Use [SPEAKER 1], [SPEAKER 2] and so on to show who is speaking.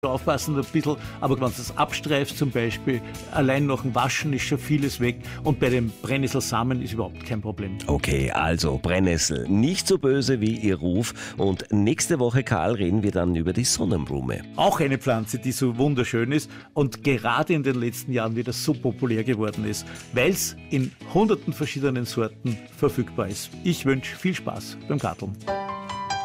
[SPEAKER 1] aufpassen ein bisschen, aber wenn du das abstreifst zum Beispiel, allein nach dem Waschen ist schon vieles weg und bei den Brennnesselsamen ist überhaupt kein Problem.
[SPEAKER 2] Okay, also Brennnessel, nicht so böse wie ihr Ruf. Und nächste Woche, Karl, reden wir dann über die Sonnenblume.
[SPEAKER 1] Auch eine Pflanze, die so wunderschön ist und gerade in den letzten Jahren wieder so populär geworden ist, weil es in hunderten verschiedenen Sorten verfügbar ist. Ich wünsche viel Spaß beim Garteln.